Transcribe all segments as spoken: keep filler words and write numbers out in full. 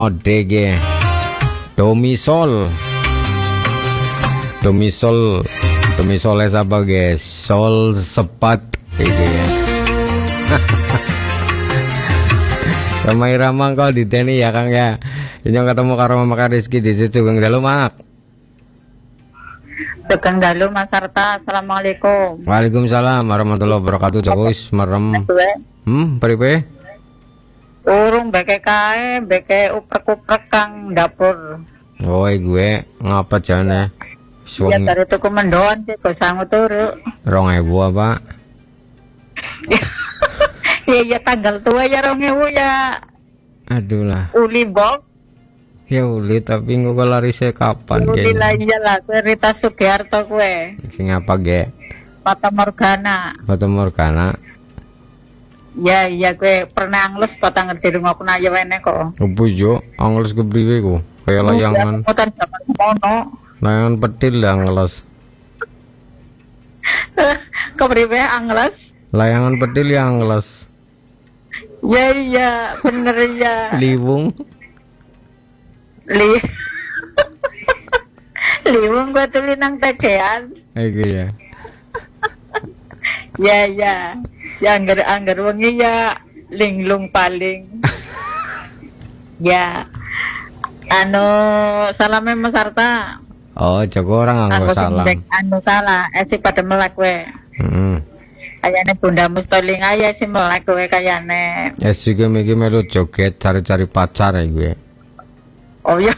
Odege Domisol Domisol Domisolnya sebagai sol sepat gitu ya. Ramai ramang kau di teni ya Kang ya. Ini ketemu karo Mama Rizky di situ Kang Dalu Mak. Kang Dalu Mas Sarta. Assalamualaikum. Waalaikumsalam warahmatullahi wabarakatuh. Jogos merem. Hmm, pripe? Urung beke kae, beke uprek-uprek Kang dapur. Woi gue ngapa jane? Ya dari tuku mendoan sih kok sangu turu. Rong ewu apa? Ya ya tanggal tua ya rong ewu ya. Aduh lah. Uli bok. Ya uli tapi nggak larisnya kapan? Uli lah iya lah. Kue Rita Sugiarto kue. Sing apa ge? Fata Morgana. Fata Morgana. Ya iya kue pernah angles patang di rumah aku naya wene kok. Apa jo? Angles kepriwe ku? Kayak layangan. Mutan zaman mono. Layangan pedil angles. Kepriwe angles? Layangan pedil yang angles. Ya iya bener ya. Liwung. Li. Liwung gua tuli nang tegean. Iku ya. Ya ya. Ya anggar-anggar wengi ya linglung paling. Ya. Anu salame Mas Sarta. Oh, jago orang anggo salam. Anu salah, esi pada melak we. Heeh. Kayane Bunda Mustoling aja sih melak we kayane. Ya sih gue mikir melu joget cari-cari pacar ya gue. Oh ya.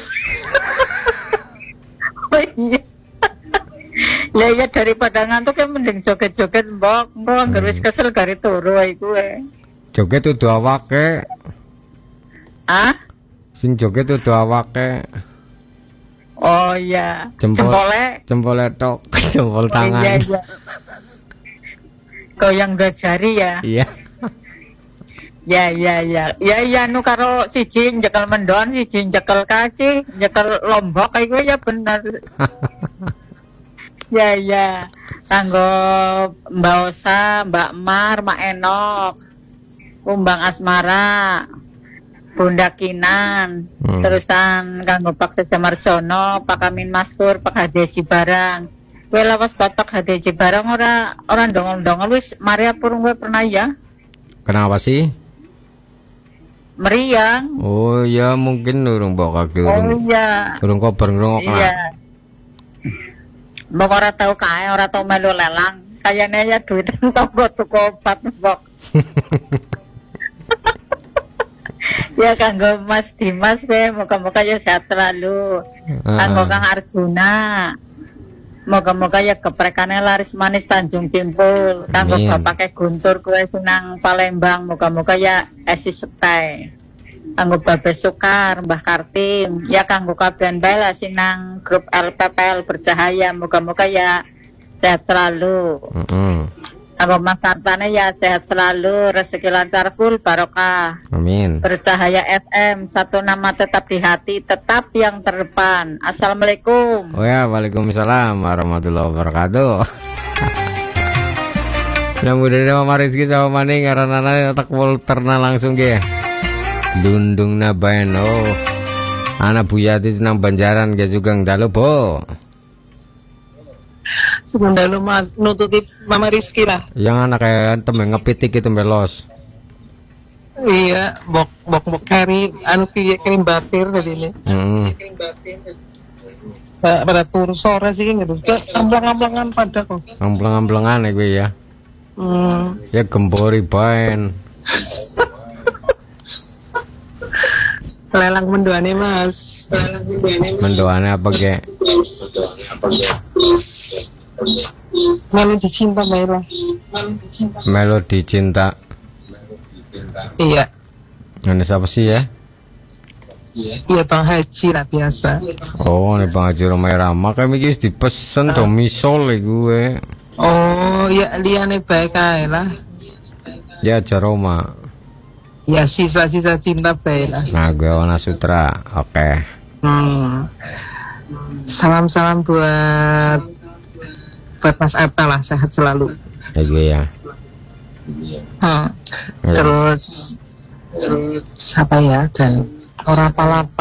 Oh iya. Ya ya daripada ngantuk ya mending joget-joget mbok. Mbok anggar wis kesel gari turu iku we. Joget udah awake. Ah? Sing joget udah awake. Oh iya. Jempol, Jempole. Jempole tok, jempol tangan. Oh, iya iya. Goyang dua jari ya. Iya. Ya ya ya. Ya ya nu karo siji njekel mendon, siji njekel kasih, njekel lombok iku ya bener. Ya ya. Kanggo Mbak Osa, Mbak Mar, Mak Enok, Kumbang Asmara, Bunda Kinan, hmm. terusan kanggo Pak Seja Marsono, Pak Amin Maskur, Pak Hadeji Barang. Kowe lawas buat Pak Hadeji Barang ora ora dongol-dongol wis Maria Purung kowe pernah ya? Kenapa sih? Meriang. Oh ya mungkin urung bawa kaki urung. Oh iya. Urung kober ngrungok lah. Iya. Mbok ora tau kae, ora tau melu lelang. Kayane ya duit tonggo tuku obat mbok. Ya kanggo Mas Dimas kowe moga-moga ya sehat selalu. Kanggo Kang Arjuna. Moga-moga ya keprekane laris manis Tanjung Timpul. Kanggo bapake Guntur kowe senang Palembang, moga-moga ya esi setai. Kanggo Babe Sukar, Mbah Kartim, ya kanggo kabehan bae lah sing nang grup L P P L Bercahaya, moga-moga ya sehat selalu. Heeh. Kanggo Mas Sartane ya sehat selalu, rezeki lancar full barokah. Amin. Bercahaya F M, satu nama tetap di hati, tetap yang terdepan. Assalamualaikum. Oh ya, waalaikumsalam warahmatullahi wabarakatuh. Yang mudah Mama Rizky sama Maning karena tak terna langsung ge. Dundung nabaen oh. Anak Buyati senang Banjaran ge juga ndalu bo. Sebendalu Mas nututi Mama Rizky lah. Yang anak kayak temen ngepitik itu melos. Iya, bok bok bok kari anu piye kirim batir tadi ini. Heeh. Kirim batir. Pada tur sore sih gitu. Amblang-amblangan pada kok. Amblang-amblangan ya gue ya. Hmm. Ya gembori baen. Lelang mendoane Mas. Lelang mendoane. Mendoane apa ge? Melodi cinta Mela. Melodi cinta. Iya. Ini siapa sih ya? Iya Bang Haji lah biasa. Oh, ini Bang Haji Romai Rama. Kami wis dipesen do misol gue. Oh, ya liane baik ae lah. Ya aja Roma. Ya sisa-sisa cinta baik lah. Nah, gue Wana Sutra. Oke. Okay. Hmm. Salam-salam buat buat Mas Arta lah, sehat selalu. Ya gue ya. Hmm. Terus terus apa ya? Dan ora apa-apa